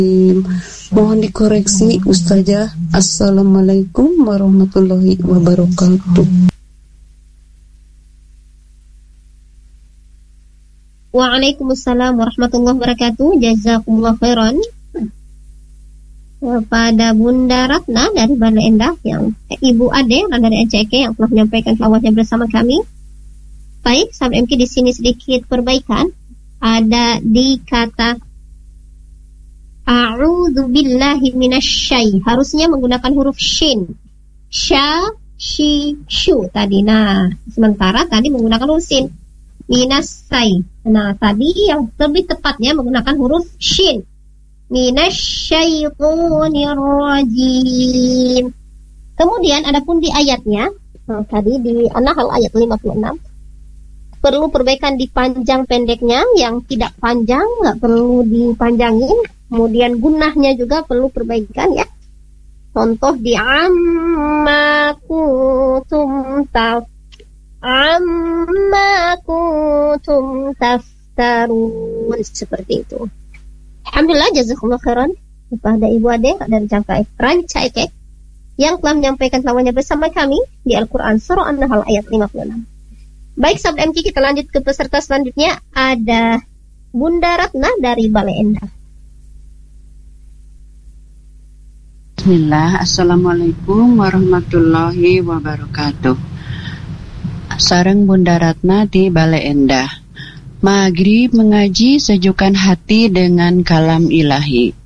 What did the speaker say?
Mohon dikoreksi Ustazah. Assalamualaikum warahmatullahi wabarakatuh. Waalaikumsalam warahmatullahi wabarakatuh. Jazakumullah khairan. Pada Bunda Ratna dari Banda Endah, yang Ibu Ade dari NCK yang telah menyampaikan selawatnya bersama kami. Baik, sahabat MK, di sini sedikit perbaikan. Ada di kata A'udzu billahi minasyai, harusnya menggunakan huruf shin. Sya, shi, shu tadi. Nah, sementara tadi menggunakan huruf sin. Minasai. Nah, tadi yang lebih tepatnya menggunakan huruf shin. Minasyaitonir rajim. Kemudian adapun di ayatnya, tadi di An-Nahl ayat 56, perlu perbaikan di panjang pendeknya, yang tidak panjang nggak perlu dipanjangin. Kemudian gunahnya juga perlu perbaikan ya. Contoh di amma kuntum taftarun, seperti itu. Alhamdulillah, jazakumullah khairan kepada Ibu Ade dari Ranca Ekek yang telah menyampaikan selawatnya bersama kami di Al-Quran Surah An-Nahl ayat 56. Baik, sahabat MK, kita lanjut ke peserta selanjutnya. Ada Bunda Ratna dari Balai Endah. Bismillah, Assalamualaikum warahmatullahi wabarakatuh. Sareng Bunda Ratna di Balai Endah. Maghrib mengaji sejukkan hati dengan kalam ilahi.